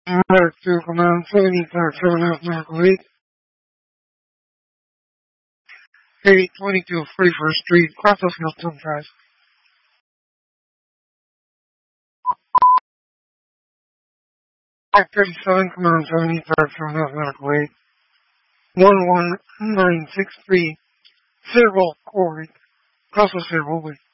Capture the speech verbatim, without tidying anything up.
Mark two, command seventy-third, seven F Medical eight, eight twenty-two forty-first Street, Crossville, Milton, guys. Mark thirty-seven, command seventy-third, seven F Medical eight, one one nine six three, Cerebral Quarry, Crossville, Cerebral,